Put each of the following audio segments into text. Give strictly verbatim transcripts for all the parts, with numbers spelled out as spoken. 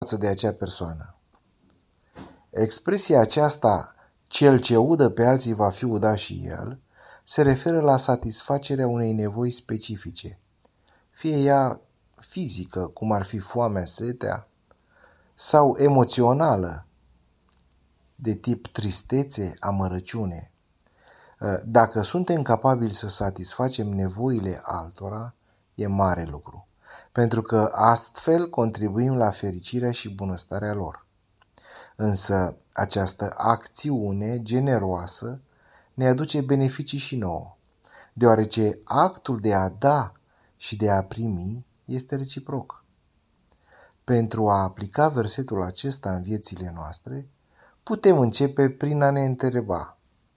față de acea persoană. Expresia aceasta, cel ce udă pe alții va fi udat și el, se referă la satisfacerea unei nevoi specifice, fie ea fizică, cum ar fi foamea, setea, sau emoțională, de tip tristețe, amărăciune. Dacă suntem capabili să satisfacem nevoile altora, e mare lucru, pentru că astfel contribuim la fericirea și bunăstarea lor. Însă această acțiune generoasă ne aduce beneficii și nouă, deoarece actul de a da și de a primi este reciproc. Pentru a aplica versetul acesta în viețile noastre, putem începe prin a ne întreba: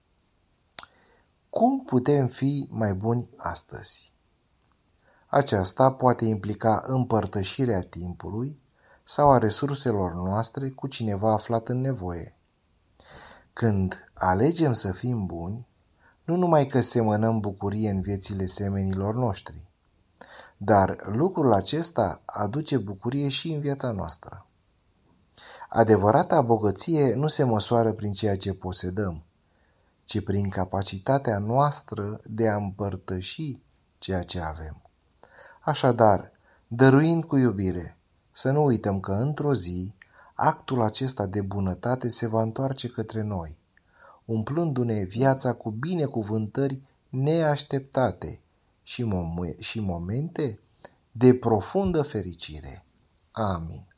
cum putem fi mai buni astăzi? Aceasta poate implica împărtășirea timpului sau a resurselor noastre cu cineva aflat în nevoie. Când alegem să fim buni, nu numai că semănăm bucurie în viețile semenilor noștri, dar lucrul acesta aduce bucurie și în viața noastră. Adevărata bogăție nu se măsoară prin ceea ce posedăm, ci prin capacitatea noastră de a împărtăși ceea ce avem. Așadar, dăruind cu iubire, să nu uităm că într-o zi actul acesta de bunătate se va întoarce către noi, umplându-ne viața cu binecuvântări neașteptate și, mom- și momente de profundă fericire. Amin.